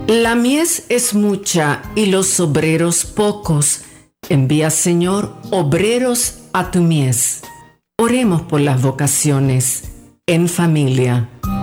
La mies es mucha y los obreros pocos. Envía, Señor, obreros a tu mies. Oremos por las vocaciones en familia.